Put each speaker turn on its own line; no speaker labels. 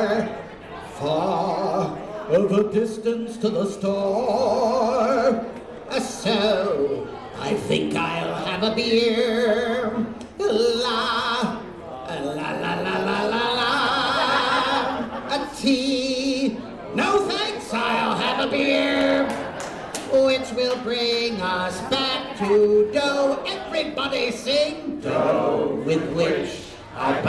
far the distance to the store. So I think I'll have a beer. La la la la la la la. A tea. No thanks, I'll have a beer. Which will bring us back to dough. Everybody sing. Dough with which I